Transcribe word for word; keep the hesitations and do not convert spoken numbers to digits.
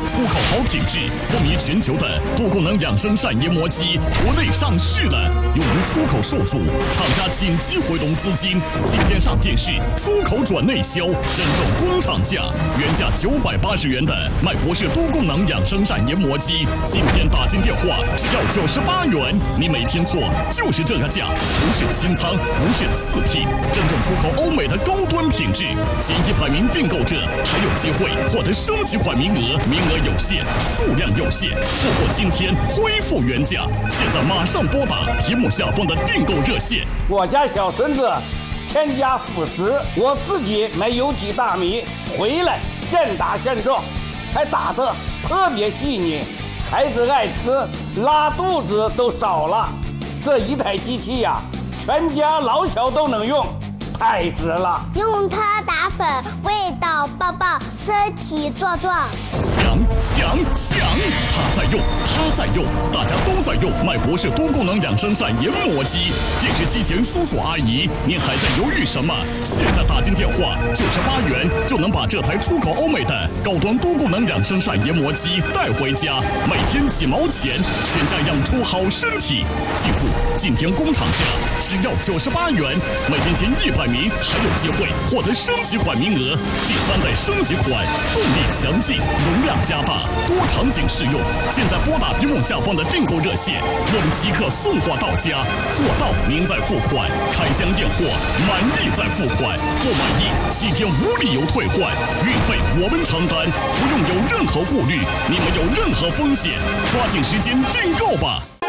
出口好品质，风靡全球的多功能养生膳研磨机，国内上市了，由于出口受阻，厂家紧急回笼资金，今天上电视，出口转内销，真正工厂价，原价九百八十元的麦博士多功能养生膳研磨机，今天打进电话只要九十八元，你没听错，就是这个价，不是清仓，不是次品，真正出口欧美的高端品质，前一百名订购者还有机会获得升级款名额，名额有限，数量有限，错过今天恢复原价，现在马上拨打屏幕下方的订购热线。 我家小孙子添加辅食，我自己买有机大米回来现打现做，还打得特别细腻，孩子爱吃，拉肚子都少了。这一台机器呀、啊，全家老小都能用。太值了！ 用它打粉，味道爆爆，身体壮壮。 想想想，他在用，他在用，大家都在用麦博士多功能养生膳研磨机。电视机前叔叔阿姨，您还在犹豫什么？现在打进电话，九十八元就能把这台出口欧美的高端多功能养生膳研磨机带回家，每天几毛钱，全家养出好身体。记住，今天工厂价只要九十八元，每天前一百名还有机会获得升级款名额，第三代升级款，动力强劲，容量加大，多场景适用。现在拨打屏幕下方的订购热线，我们即刻送货到家，货到您再付款，开箱验货，满意再付款，不满意七天无理由退换，运费我们承担，不用有任何顾虑，你没有任何风险，抓紧时间订购吧。